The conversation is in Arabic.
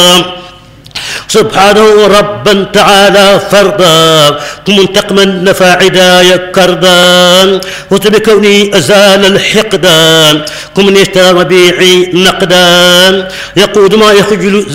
سبحانه ربا تعالى فردا كن منتقما نفى عدايا كردا وبكوني أزال الحقدا كن من يشترى ربيعي نقدا يقود ما يخجل